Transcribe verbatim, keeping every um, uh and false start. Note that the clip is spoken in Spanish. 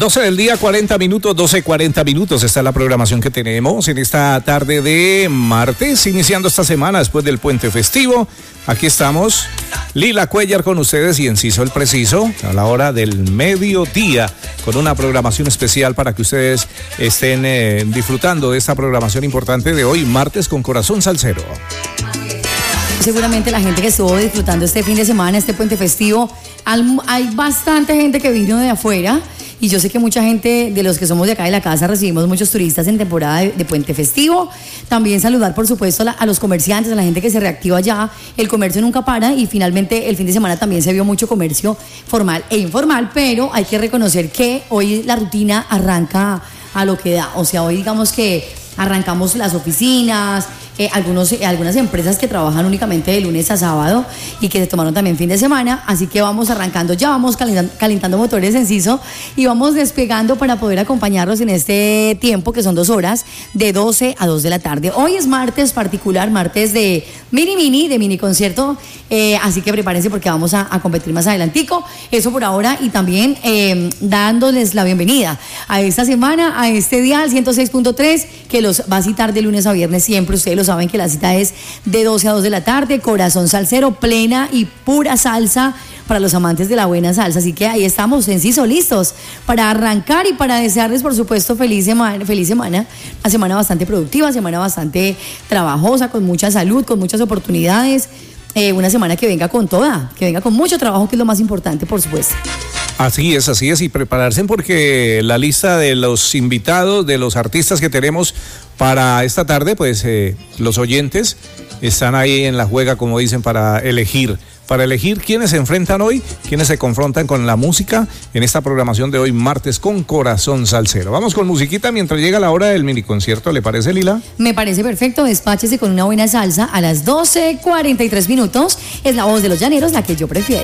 doce del día, cuarenta minutos, doce, cuarenta minutos. Esta es la programación que tenemos en esta tarde de martes, iniciando esta semana después del puente festivo. Aquí estamos, Lila Cuellar con ustedes y Enciso el Preciso, a la hora del mediodía, con una programación especial para que ustedes estén eh, disfrutando de esta programación importante de hoy, martes con Corazón Salsero. Seguramente la gente que estuvo disfrutando este fin de semana, este puente festivo, hay bastante gente que vino de afuera y yo sé que mucha gente de los que somos de acá de la casa recibimos muchos turistas en temporada de, de puente festivo. También saludar por supuesto a, la, a los comerciantes, a la gente que se reactiva ya. El comercio nunca para y finalmente el fin de semana también se vio mucho comercio formal e informal, pero hay que reconocer que hoy la rutina arranca a lo que da. O sea, hoy digamos que arrancamos las oficinas, eh, algunos, eh, algunas empresas que trabajan únicamente de lunes a sábado y que se tomaron también fin de semana, así que vamos arrancando, ya vamos calentando, calentando motores en Enciso y vamos despegando para poder acompañarlos en este tiempo que son dos horas de doce a dos de la tarde. Hoy es martes particular, martes de mini mini, de mini concierto, eh, así que prepárense porque vamos a, a competir más adelantico, eso por ahora, y también eh, dándoles la bienvenida a esta semana, a este dial ciento seis punto tres que los va a citar de lunes a viernes siempre. Ustedes lo saben que la cita es de doce a dos de la tarde, Corazón Salsero, plena y pura salsa para los amantes de la buena salsa. Así que ahí estamos, Enciso, listos para arrancar y para desearles, por supuesto, feliz semana, feliz semana, una semana bastante productiva, semana bastante trabajosa, con mucha salud, con muchas oportunidades, eh, una semana que venga con toda, que venga con mucho trabajo, que es lo más importante, por supuesto. Así es, así es, y prepararse porque la lista de los invitados, de los artistas que tenemos para esta tarde, pues eh, los oyentes están ahí en la juega, como dicen, para elegir, para elegir quiénes se enfrentan hoy, quiénes se confrontan con la música en esta programación de hoy, martes con Corazón Salsero. Vamos con musiquita mientras llega la hora del mini concierto, ¿le parece, Lila? Me parece perfecto, despáchese con una buena salsa a las doce cuarenta y tres minutos, es la voz de los llaneros la que yo prefiero.